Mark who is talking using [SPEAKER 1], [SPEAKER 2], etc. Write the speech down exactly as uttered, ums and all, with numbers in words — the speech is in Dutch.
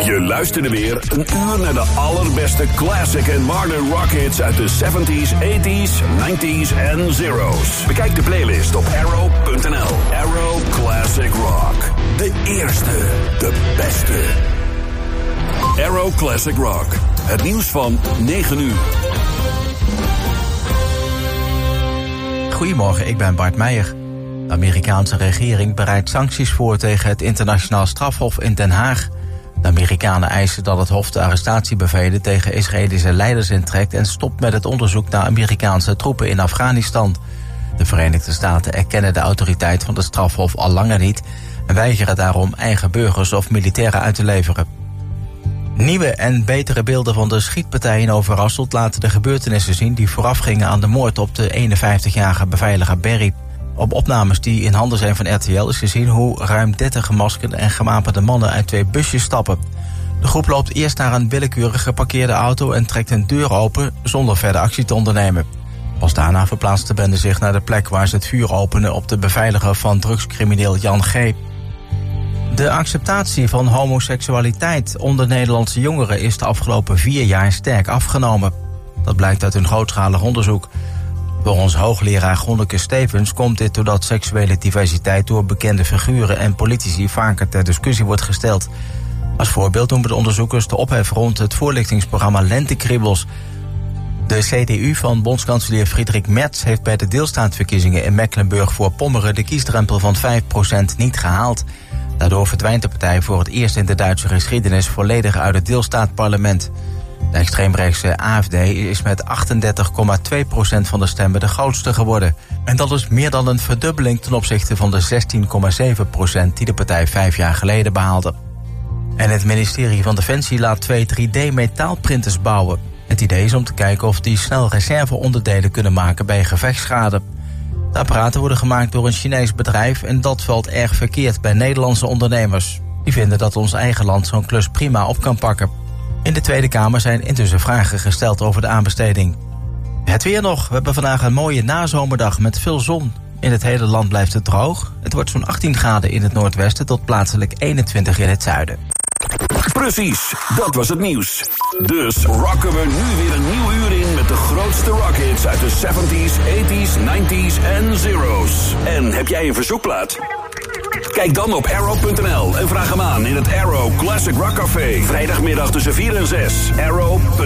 [SPEAKER 1] Je luisterde weer een uur naar de allerbeste classic en modern rock hits uit de zeventies, tachtiger, negentiger en zero's. Bekijk de playlist op arrow punt n l. Arrow Classic Rock. De eerste, de beste. Arrow Classic Rock. Het nieuws van negen uur.
[SPEAKER 2] Goedemorgen, ik ben Bart Meijer. De Amerikaanse regering bereidt sancties voor tegen het internationaal strafhof in Den Haag. De Amerikanen eisen dat het hof de arrestatiebevelen tegen Israëlische leiders intrekt en stopt met het onderzoek naar Amerikaanse troepen in Afghanistan. De Verenigde Staten erkennen de autoriteit van het strafhof al langer niet en weigeren daarom eigen burgers of militairen uit te leveren. Nieuwe en betere beelden van de schietpartij in Overasselt laten de gebeurtenissen zien die voorafgingen aan de moord op de eenenvijftigjarige beveiliger Berry. Op opnames die in handen zijn van R T L is gezien hoe ruim dertig gemaskerde en gewapende mannen uit twee busjes stappen. De groep loopt eerst naar een willekeurig geparkeerde auto en trekt een deur open zonder verder actie te ondernemen. Pas daarna verplaatst de bende zich naar de plek waar ze het vuur openen op de beveiliger van drugscrimineel Jan G. De acceptatie van homoseksualiteit onder Nederlandse jongeren is de afgelopen vier jaar sterk afgenomen. Dat blijkt uit een grootschalig onderzoek. Volgens hoogleraar Gonneke Stevens komt dit doordat seksuele diversiteit door bekende figuren en politici vaker ter discussie wordt gesteld. Als voorbeeld noemen de onderzoekers de ophef rond het voorlichtingsprogramma Lentekriebels. De C D U van bondskanselier Friedrich Merz heeft bij de deelstaatverkiezingen in Mecklenburg-Voorpommeren de kiesdrempel van vijf procent niet gehaald. Daardoor verdwijnt de partij voor het eerst in de Duitse geschiedenis volledig uit het deelstaatparlement. De extreemrechtse A F D is met achtendertig komma twee procent van de stemmen de grootste geworden. En dat is meer dan een verdubbeling ten opzichte van de zestien komma zeven procent die de partij vijf jaar geleden behaalde. En het ministerie van Defensie laat twee drie D-metaalprinters bouwen. Het idee is om te kijken of die snel reserveonderdelen kunnen maken bij gevechtsschade. De apparaten worden gemaakt door een Chinees bedrijf en dat valt erg verkeerd bij Nederlandse ondernemers. Die vinden dat ons eigen land zo'n klus prima op kan pakken. In de Tweede Kamer zijn intussen vragen gesteld over de aanbesteding. Het weer nog. We hebben vandaag een mooie nazomerdag met veel zon. In het hele land blijft het droog. Het wordt zo'n achttien graden in het noordwesten tot plaatselijk eenentwintig in het zuiden.
[SPEAKER 1] Precies, dat was het nieuws. Dus rocken we nu weer een nieuw uur in met de grootste rockhits uit de zeventies, tachtiger, negentiger en zero's. En heb jij een verzoekplaat? Kijk dan op arrow punt n l en vraag hem aan in het Arrow Classic Rock Café. Vrijdagmiddag tussen vier en zes. Arrow.